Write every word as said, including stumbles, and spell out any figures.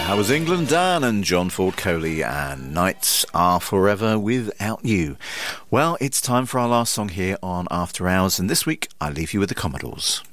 That was England Dan and John Ford Coley and Nights Are Forever Without You. Well, it's time for our last song here on After Hours, and this week I leave you with the Commodores.